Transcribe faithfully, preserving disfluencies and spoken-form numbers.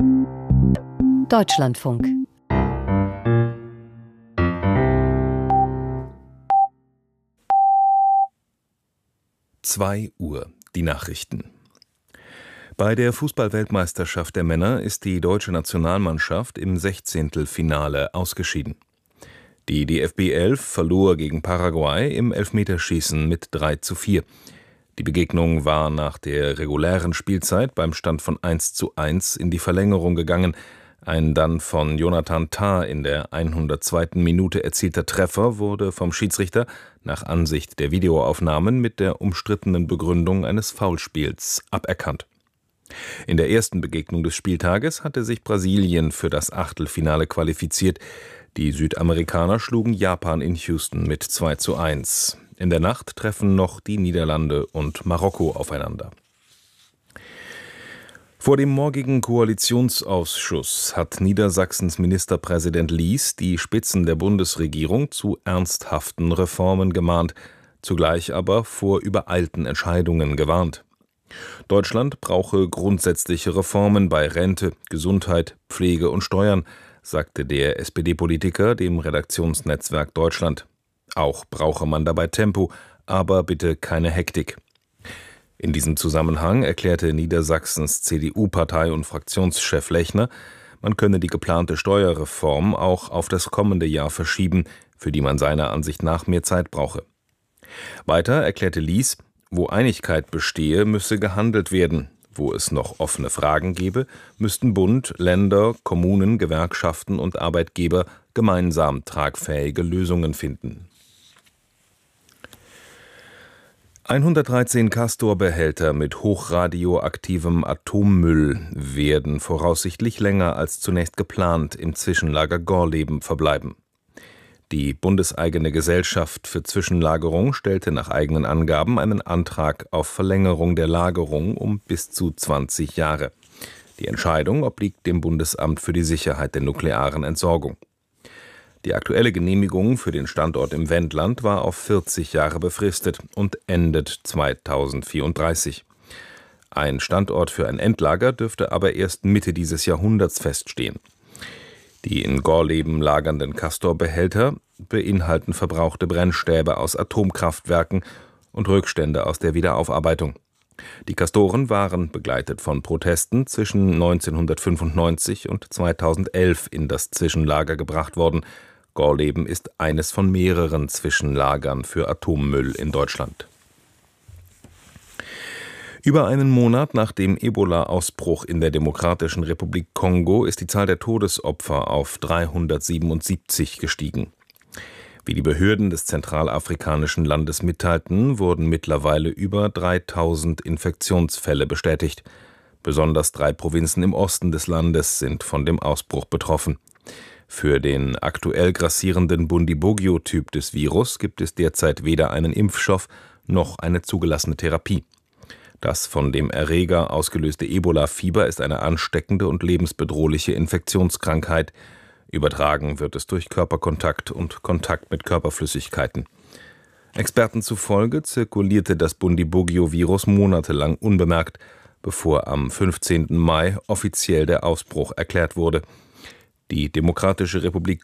Deutschlandfunk. zwei Uhr, die Nachrichten. Bei der Fußball-Weltmeisterschaft der Männer ist die deutsche Nationalmannschaft im Sechzehntelfinale ausgeschieden. Die D F B elf verlor gegen Paraguay im Elfmeterschießen mit drei zu vier. Die Begegnung war nach der regulären Spielzeit beim Stand von eins zu eins in die Verlängerung gegangen. Ein dann von Jonathan Tah in der hundertzweiten Minute erzielter Treffer wurde vom Schiedsrichter nach Ansicht der Videoaufnahmen mit der umstrittenen Begründung eines Foulspiels aberkannt. In der ersten Begegnung des Spieltages hatte sich Brasilien für das Achtelfinale qualifiziert. Die Südamerikaner schlugen Japan in Houston mit zwei zu eins. In der Nacht treffen noch die Niederlande und Marokko aufeinander. Vor dem morgigen Koalitionsausschuss hat Niedersachsens Ministerpräsident Lies die Spitzen der Bundesregierung zu ernsthaften Reformen gemahnt, zugleich aber vor übereilten Entscheidungen gewarnt. Deutschland brauche grundsätzliche Reformen bei Rente, Gesundheit, Pflege und Steuern, sagte der S P D-Politiker dem Redaktionsnetzwerk Deutschland. Auch brauche man dabei Tempo, aber bitte keine Hektik. In diesem Zusammenhang erklärte Niedersachsens C D U-Partei- und Fraktionschef Lechner, man könne die geplante Steuerreform auch auf das kommende Jahr verschieben, für die man seiner Ansicht nach mehr Zeit brauche. Weiter erklärte Lies, wo Einigkeit bestehe, müsse gehandelt werden. Wo es noch offene Fragen gebe, müssten Bund, Länder, Kommunen, Gewerkschaften und Arbeitgeber gemeinsam tragfähige Lösungen finden. hundertdreizehn Castor-Behälter mit hochradioaktivem Atommüll werden voraussichtlich länger als zunächst geplant im Zwischenlager Gorleben verbleiben. Die bundeseigene Gesellschaft für Zwischenlagerung stellte nach eigenen Angaben einen Antrag auf Verlängerung der Lagerung um bis zu zwanzig Jahre. Die Entscheidung obliegt dem Bundesamt für die Sicherheit der nuklearen Entsorgung. Die aktuelle Genehmigung für den Standort im Wendland war auf vierzig Jahre befristet und endet zweitausendvierunddreißig. Ein Standort für ein Endlager dürfte aber erst Mitte dieses Jahrhunderts feststehen. Die in Gorleben lagernden Castor-Behälter beinhalten verbrauchte Brennstäbe aus Atomkraftwerken und Rückstände aus der Wiederaufarbeitung. Die Castoren waren, begleitet von Protesten, zwischen neunzehnhundertfünfundneunzig und zweitausendelf in das Zwischenlager gebracht worden. Gorleben ist eines von mehreren Zwischenlagern für Atommüll in Deutschland. Über einen Monat nach dem Ebola-Ausbruch in der Demokratischen Republik Kongo ist die Zahl der Todesopfer auf dreihundertsiebenundsiebzig gestiegen. Wie die Behörden des zentralafrikanischen Landes mitteilten, wurden mittlerweile über dreitausend Infektionsfälle bestätigt. Besonders drei Provinzen im Osten des Landes sind von dem Ausbruch betroffen. Für den aktuell grassierenden Bundibugyo-Typ des Virus gibt es derzeit weder einen Impfstoff noch eine zugelassene Therapie. Das von dem Erreger ausgelöste Ebola-Fieber ist eine ansteckende und lebensbedrohliche Infektionskrankheit. Übertragen wird es durch Körperkontakt und Kontakt mit Körperflüssigkeiten. Experten zufolge zirkulierte das Bundibugyo-Virus monatelang unbemerkt, bevor am fünfzehnten Mai offiziell der Ausbruch erklärt wurde. Die Demokratische Republik